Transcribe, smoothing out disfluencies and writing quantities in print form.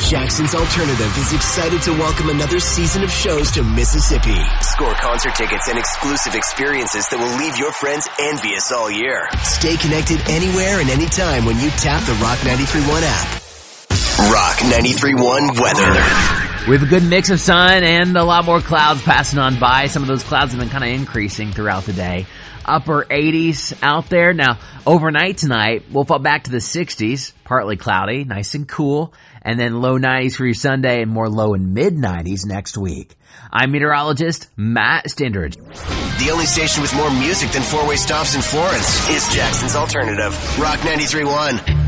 Jackson's Alternative is excited to welcome another season of shows to Mississippi. Score concert tickets and exclusive experiences that will leave your friends envious all year. Stay connected anywhere and anytime when you tap the Rock 93.1 app. Rock 93.1 weather. We have a good mix of sun and a lot more clouds passing on by. Some of those clouds have been kind of increasing throughout the day. Upper 80s out there. Now, overnight tonight, we'll fall back to the 60s, partly cloudy, nice and cool, and then low 90s for your Sunday and more low and mid 90s next week. I'm meteorologist Matt Stindridge. The only station with more music than four-way stops in Florence is Jackson's Alternative. Rock 93.1.